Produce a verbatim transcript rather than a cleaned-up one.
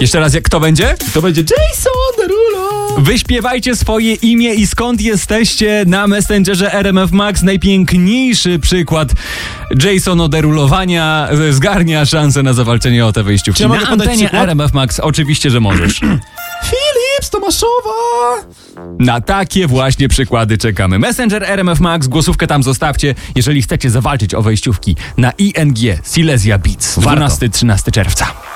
Jeszcze raz, jak kto będzie? To będzie Jason Derulo. Wyśpiewajcie swoje imię i skąd jesteście na Messengerze R M F Max. Najpiękniejszy przykład Jason oderulowania zgarnia szansę na zawalczenie o te wyjściówki. Czy ja mogę Na podać antenie przykład? R M F Max oczywiście, że możesz. Filip z Tomaszowa. Na takie właśnie przykłady czekamy. Messenger R M F Max, głosówkę tam zostawcie, jeżeli chcecie zawalczyć o wejściówki na I N G Silesia Beats. dwunastego do trzynastego czerwca.